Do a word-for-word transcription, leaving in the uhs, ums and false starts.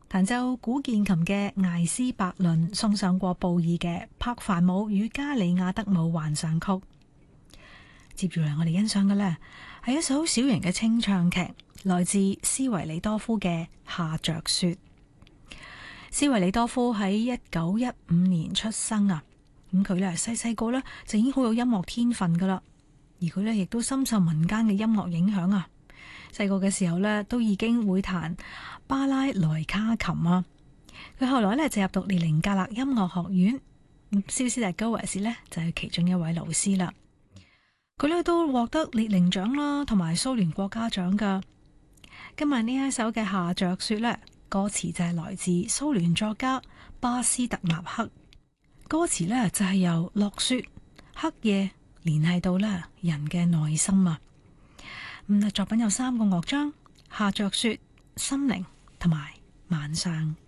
彈奏古鍵琴嘅艾斯伯倫送上過布爾嘅柏凡姆與加里亞德姆幻想曲。接住嚟我哋欣賞嘅呢係一首小型嘅清唱劇，來自斯維里多夫嘅《夏着雪》。斯維里多夫喺一九一五年出生啊，咁佢呢細細個呢就已經好有音樂天分噶啦，而佢呢亦都深受民間嘅音樂影響啊。細個嘅時候呢，都已經會彈巴拉萊卡琴啊。佢後來呢就入讀列寧格勒音樂學院，咁肖斯達高維斯呢就係其中一位老師啦。佢呢都獲得列寧獎啦，同埋蘇聯國家獎噶。今日呢一首嘅《夏着雪》呢，歌詞就係來自蘇聯作家巴斯特納克，歌詞呢就係由落雪、黑夜聯繫到呢人嘅內心啊。咁作品有三個樂章：夏着雪、心靈同埋晚上。